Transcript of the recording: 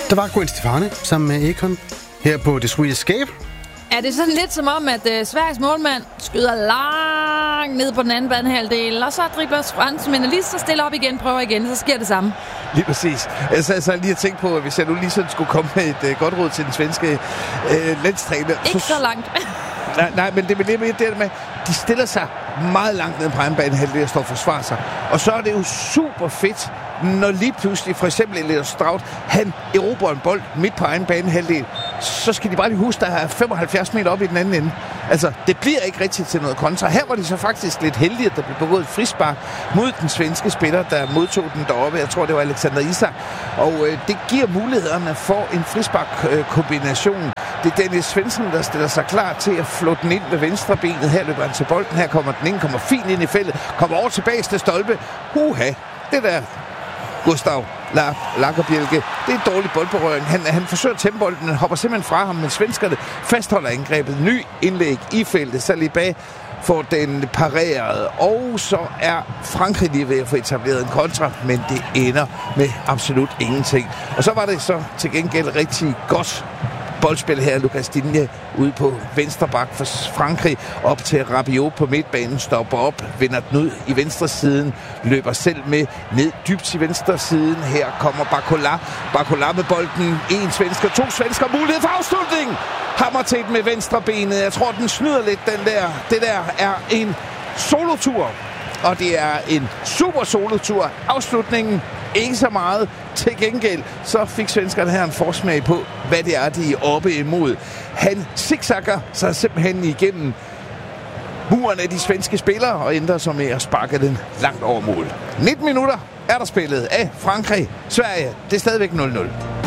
Der var Gwen Stefani sammen med Akon her på The Sweet Escape. Er det sådan lidt som om, at Sveriges målmand skyder langt ned på den anden banehalvdel, og så dribler franskmændene lige så stille op igen, prøver igen, så sker det samme? Lige præcis. Jeg sad så lige og tænkte på, at hvis jeg nu lige sådan skulle komme med et godt råd til den svenske landstræner... Ikke så langt. Nej, men det er det med, de stiller sig meget langt ned på egen banehalvdel og står og forsvarer sig. Og så er det jo super fedt, når lige pludselig, for eksempel Elias Straut, han erobrer en bold midt på egen banehalvdel, så skal de bare lige huske, der er 75 meter op i den anden ende. Altså, det bliver ikke rigtigt til noget kontra. Her var de så faktisk lidt heldige, at der blev begået et frispark mod den svenske spiller, der modtog den deroppe. Jeg tror, det var Alexander Isak. Og det giver mulighederne for en frispark-kombination. Det er Dennis Svensson, der stiller sig klar til at flå den ind med venstre benet. Her løber han til bolden. Her kommer den ind, kommer fint ind i feltet, kommer over tilbage til stolpe. Det der Gustav Lagerbielke, det er en dårlig boldberøring. Han forsøger at tæmme bolden, hopper simpelthen fra ham, men svenskerne fastholder angrebet. Ny indlæg i feltet. Saliba får den pareret, og så er Frankrig lige ved at få etableret en kontra, men det ender med absolut ingenting. Og så var det så til gengæld rigtig godt boldspil her. Lucas Digne ude på venstre bak for Frankrig, op til Rabiot på midtbanen, stopper op, vinder den ud i venstre siden, løber selv med ned dybt til venstre siden. Her kommer Barcola med bolden. En svensker, to svensker, mulighed for afslutning. Hammer til med venstre benet. Jeg tror, den snyder lidt, den der. Det der er en solotur, og det er en super solotur. Afslutningen ikke så meget. Til gengæld så fik svenskerne her en forsmag på, hvad det er, de er oppe imod. Han zigzagger sig simpelthen igennem muren af de svenske spillere og ender så med at sparke den langt over mål. 19 minutter er der spillet af Frankrig. Sverige, det er stadigvæk 0-0.